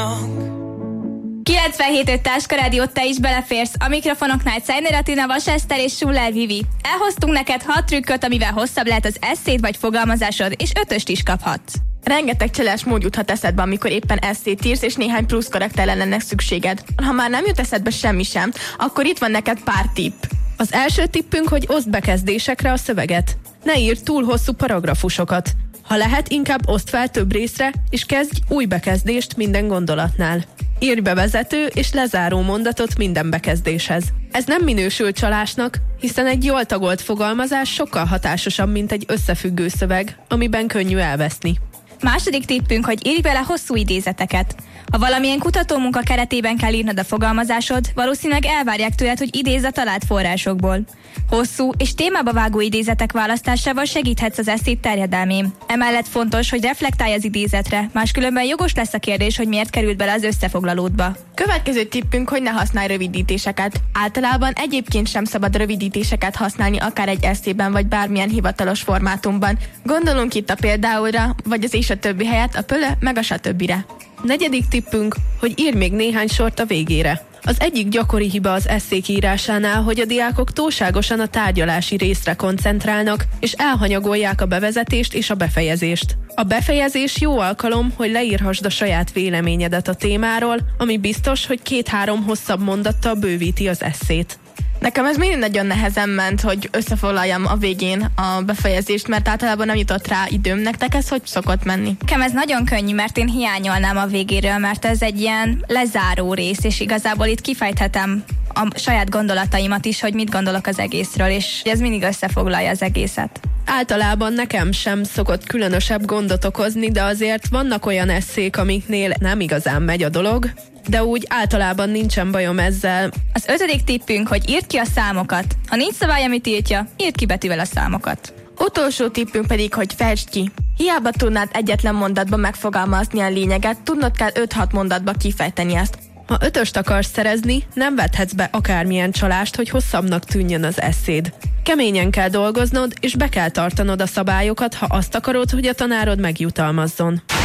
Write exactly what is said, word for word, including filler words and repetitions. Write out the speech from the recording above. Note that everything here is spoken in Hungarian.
kilencvenhét öt Táska Rádió, te is beleférsz. A mikrofonoknál Czajner Attila, Vas Eszter és Schuller Vivi. Elhoztunk neked hat trükköt, amivel hosszabb lehet az esszéd vagy fogalmazásod, és ötöst is kaphatsz. Rengeteg cselás mód juthat eszedbe, amikor éppen esszét írsz, és néhány plusz karakterre lenne szükséged. Ha már nem jut eszedbe semmi sem, akkor itt van neked pár tipp. Az első tippünk, hogy oszd bekezdésekre a szöveget. Ne írd túl hosszú paragrafusokat. Ha lehet, inkább oszd fel több részre, és kezdj új bekezdést minden gondolatnál. Írj bevezető és lezáró mondatot minden bekezdéshez. Ez nem minősül csalásnak, hiszen egy jól tagolt fogalmazás sokkal hatásosabb, mint egy összefüggő szöveg, amiben könnyű elveszni. Második tippünk, hogy írj bele hosszú idézeteket. Ha valamilyen kutatómunka keretében kell írnod a fogalmazásod, valószínűleg elvárják tőled, hogy idézz a talált forrásokból. Hosszú és témába vágó idézetek választásával segíthetsz az esszéd terjedelmén. Emellett fontos, hogy reflektálj az idézetre, máskülönben jogos lesz a kérdés, hogy miért került bele az összefoglalódba. Következő tippünk, hogy ne használj rövidítéseket. Általában egyébként sem szabad rövidítéseket használni akár egy esszében vagy bármilyen hivatalos formátumban. Gondolunk itt a példáulra, vagy az és a többi helyett a pölö, meg a satöbbire. Negyedik tippünk, hogy írj még néhány sort a végére. Az egyik gyakori hiba az esszék írásánál, hogy a diákok túlságosan a tárgyalási részre koncentrálnak, és elhanyagolják a bevezetést és a befejezést. A befejezés jó alkalom, hogy leírhassd a saját véleményedet a témáról, ami biztos, hogy két-három hosszabb mondattal bővíti az esszét. Nekem ez mindig nagyon nehezen ment, hogy összefoglaljam a végén a befejezést, mert általában nem jutott rá időm. Nektek ez hogy szokott menni? Nekem ez nagyon könnyű, mert én hiányolnám a végéről, mert ez egy ilyen lezáró rész, és igazából itt kifejthetem a saját gondolataimat is, hogy mit gondolok az egészről, és ez mindig összefoglalja az egészet. Általában nekem sem szokott különösebb gondot okozni, de azért vannak olyan esszék, amiknél nem igazán megy a dolog, de úgy általában nincsen bajom ezzel. Az ötödik tippünk, hogy írd ki a számokat. Ha nincs szabály, amit tiltja, írd ki betűvel a számokat. Utolsó tippünk pedig, hogy fejtsd ki. Hiába tudnád egyetlen mondatban megfogalmazni a lényeget, tudnod kell öt-hat mondatba kifejteni ezt. Ha ötöst akarsz szerezni, nem vethetsz be akármilyen csalást, hogy hosszabbnak tűnjön az esszéd. Keményen kell dolgoznod, és be kell tartanod a szabályokat, ha azt akarod, hogy a tanárod megjutalmazzon.